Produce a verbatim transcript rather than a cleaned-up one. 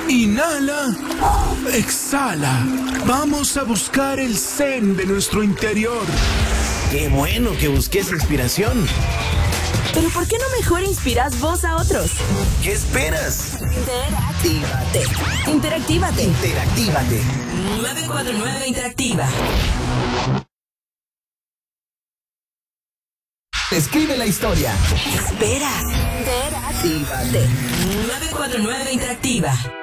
Inhala. Exhala. Vamos a buscar el zen de nuestro interior. Qué bueno que busques inspiración. Pero ¿por qué no mejor inspiras vos a otros? ¿Qué esperas? Interactívate. Interactívate. Interactívate. nueve cuatro nueve Interactiva. Escribe la historia. Espera. Interactívate. nueve cuatro nueve Interactiva.